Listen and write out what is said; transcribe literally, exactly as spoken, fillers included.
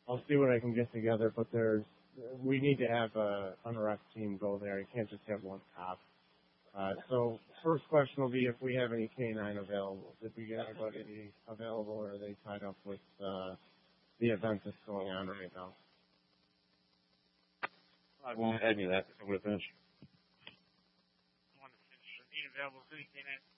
I'll see what I can get together, but there's, we need to have a unarrest team go there. You can't just have one cop. Uh, so first question will be if we have any K nine available. Did we get anybody available, or are they tied up with uh, the event that's going on right now? I won't add any of that. I'm going to finish. I want to finish. Need available city K nine.